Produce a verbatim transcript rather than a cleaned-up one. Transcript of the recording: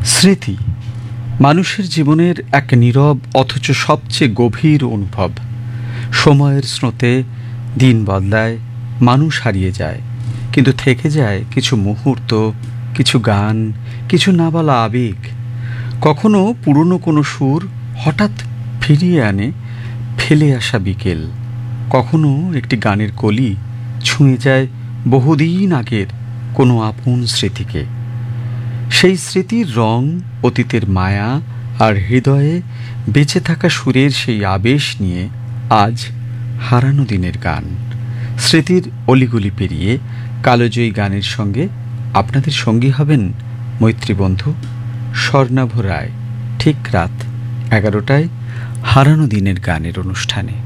স্মৃতি মানুষের জীবনের এক নীরব অথচ সবচেয়ে গভীর অনুভব। সময়ের স্রোতে দিন বদলায়, মানুষ হারিয়ে যায়, কিন্তু থেকে যায় কিছু মুহূর্ত, কিছু গান, কিছু না বলা আবেগ। কখনো পুরনো কোনো সুর হঠাৎ ফিরিয়ে আনে ফেলে আসা বিকেল, কখনো একটি গানের কলি ছুঁয়ে যায় বহুদিন আগের কোনো আপন স্মৃতিকে। সেই স্মৃতির রং, অতীতের মায়া আর হৃদয়ে বেঁচে থাকা সুরের সেই আবেশ নিয়ে আজ হারানো দিনের গান। স্মৃতির অলিগুলি পেরিয়ে কালোজয়ী গানের সঙ্গে আপনাদের সঙ্গী হবেন মৈত্রীবন্ধু স্বর্ণাভ রায়, ঠিক রাত এগারোটায় হারানো দিনের গানের অনুষ্ঠানে।